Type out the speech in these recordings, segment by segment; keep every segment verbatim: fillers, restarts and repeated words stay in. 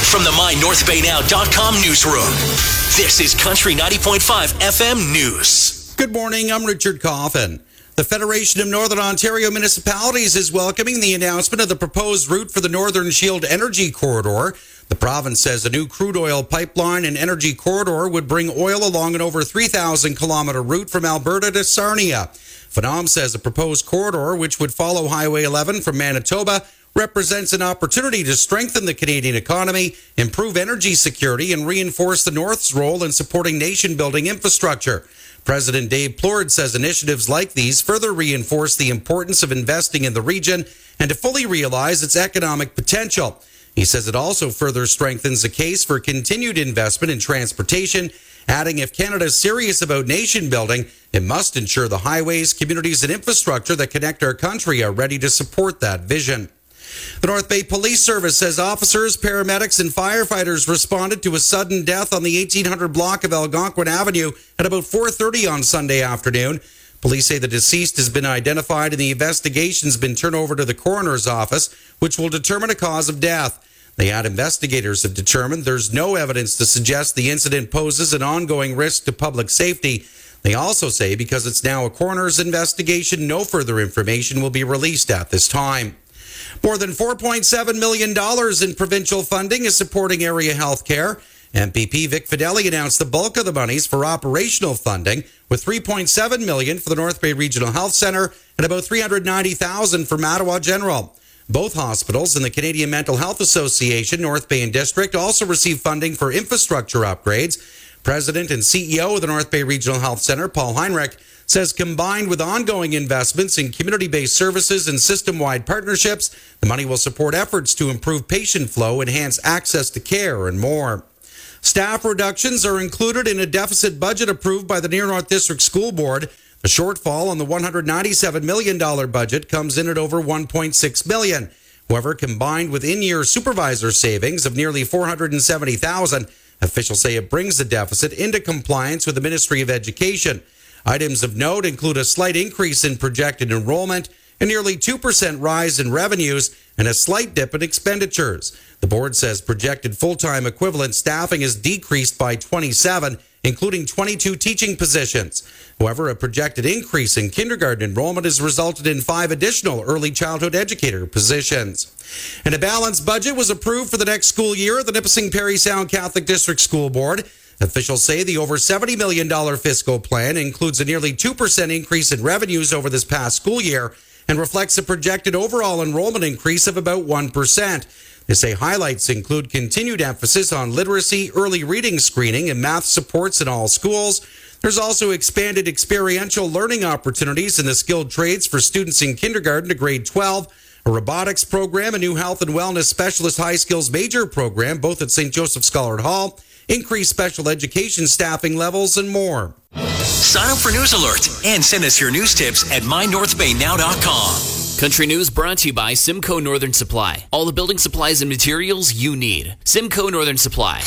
from the my north bay now dot com newsroom. This is Country ninety point five F M News. Good morning, I'm Richard Coffin. The Federation of Northern Ontario Municipalities is welcoming the announcement of the proposed route for the Northern Shield Energy Corridor. The province says a new crude oil pipeline and energy corridor would bring oil along an over three thousand kilometer route from Alberta to Sarnia. Phenom says a proposed corridor, which would follow Highway eleven from Manitoba, represents an opportunity to strengthen the Canadian economy, improve energy security, and reinforce the North's role in supporting nation-building infrastructure. President Dave Plourde says initiatives like these further reinforce the importance of investing in the region and to fully realize its economic potential. He says it also further strengthens the case for continued investment in transportation, adding if Canada is serious about nation building, it must ensure the highways, communities, and infrastructure that connect our country are ready to support that vision. The North Bay Police Service says officers, paramedics, and firefighters responded to a sudden death on the eighteen hundred block of Algonquin Avenue at about four thirty on Sunday afternoon. Police say the deceased has been identified and the investigation has been turned over to the coroner's office, which will determine a cause of death. They add investigators have determined there's no evidence to suggest the incident poses an ongoing risk to public safety. They also say because it's now a coroner's investigation, no further information will be released at this time. More than four point seven million dollars in provincial funding is supporting area health care. M P P Vic Fideli announced the bulk of the monies for operational funding, with three point seven million dollars for the North Bay Regional Health Centre and about three hundred ninety thousand dollars for Mattawa General. Both hospitals and the Canadian Mental Health Association, North Bay and District, also receive funding for infrastructure upgrades. President and C E O of the North Bay Regional Health Centre, Paul Heinrich, says combined with ongoing investments in community-based services and system-wide partnerships, the money will support efforts to improve patient flow, enhance access to care, and more. Staff reductions are included in a deficit budget approved by the Near North District School Board. The shortfall on the one hundred ninety-seven million dollars budget comes in at over one point six million dollars. However, combined with in-year supervisor savings of nearly four hundred seventy thousand dollars, officials say it brings the deficit into compliance with the Ministry of Education. Items of note include a slight increase in projected enrollment, a nearly two percent rise in revenues, and a slight dip in expenditures. The board says projected full-time equivalent staffing is decreased by twenty-seven, including twenty-two teaching positions. However, a projected increase in kindergarten enrollment has resulted in five additional early childhood educator positions. And a balanced budget was approved for the next school year at the Nipissing Parry Sound Catholic District School Board. Officials say the over seventy million dollars fiscal plan includes a nearly two percent increase in revenues over this past school year and reflects a projected overall enrollment increase of about one percent. They say highlights include continued emphasis on literacy, early reading screening, and math supports in all schools. There's also expanded experiential learning opportunities in the skilled trades for students in kindergarten to grade twelve, a robotics program, a new health and wellness specialist high skills major program, both at Saint Joseph Scholar Hall, increased special education staffing levels, and more. Sign up for News Alert and send us your news tips at my north bay now dot com. Country News brought to you by Simcoe Northern Supply. All the building supplies and materials you need. Simcoe Northern Supply.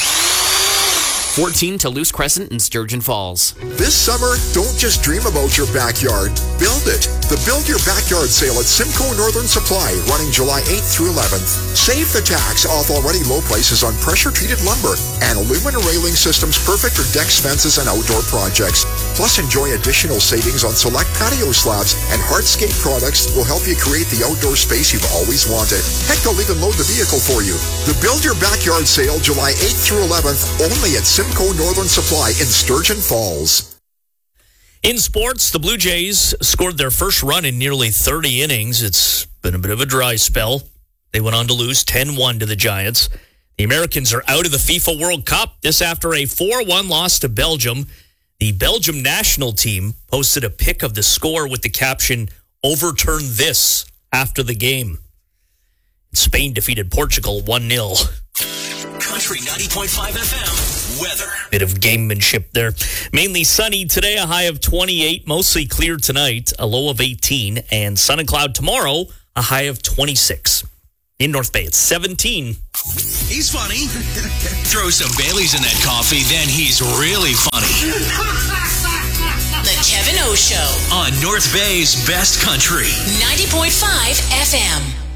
fourteen Toulouse Crescent in Sturgeon Falls. This summer, don't just dream about your backyard. Build it. The Build Your Backyard sale at Simcoe Northern Supply, running July eighth through eleventh. Save the tax off already low prices on pressure-treated lumber and aluminum railing systems perfect for decks, fences, and outdoor projects. Plus, enjoy additional savings on select patio slabs and hardscape products that will help you create the outdoor space you've always wanted. Heck, they'll even load the vehicle for you. The Build Your Backyard sale, July eighth through eleventh, only at Simcoe Northern Supply in Sturgeon Falls. In sports, the Blue Jays scored their first run in nearly thirty innings. It's been a bit of a dry spell. They went on to lose ten one to the Giants. The Americans are out of the FIFA World Cup. This after a four one loss to Belgium. The Belgium national team posted a pic of the score with the caption, "Overturn this," after the game. Spain defeated Portugal one nil. Country ninety point five F M weather. Bit of gamemanship there. Mainly sunny today, a high of twenty-eight. Mostly clear tonight, a low of eighteen. And sun and cloud tomorrow, a high of twenty-six. In North Bay, it's seventeen. He's funny. Throw some Baileys in that coffee, then he's really funny. The Kevin O Show. On North Bay's Best Country. ninety point five F M.